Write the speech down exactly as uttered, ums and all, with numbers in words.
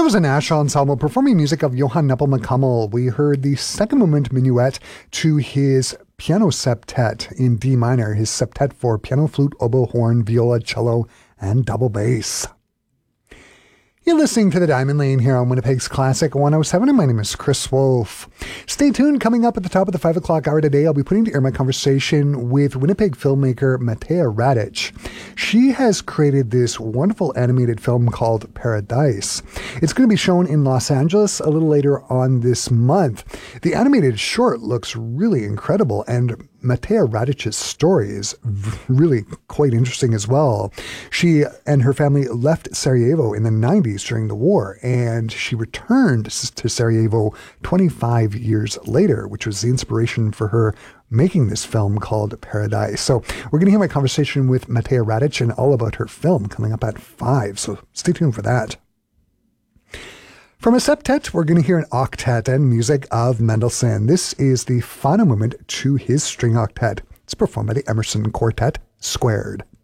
was a Nash Ensemble performing music of Johann Nepomuk-Hummel. We heard the second movement minuet to his piano septet in D minor, his septet for piano, flute, oboe, horn, viola, cello, and double bass. You're listening to The Diamond Lane here on Winnipeg's Classic one oh seven, and my name is Chris Wolf. Stay tuned. Coming up at the top of the five o'clock hour today, I'll be putting to air my conversation with Winnipeg filmmaker Matea Radic. She has created this wonderful animated film called Paradise. It's going to be shown in Los Angeles a little later on this month. The animated short looks really incredible, and Matea Radic's story is really quite interesting as well. She and her family left Sarajevo in the nineties during the war, and she returned to Sarajevo twenty-five years later, which was the inspiration for her making this film called Paradise. So we're going to hear my conversation with Matea Radic and all about her film coming up at five, so stay tuned for that. From a septet, we're going to hear an octet and music of Mendelssohn. This is the final movement to his string octet. It's performed by the Emerson Quartet Squared.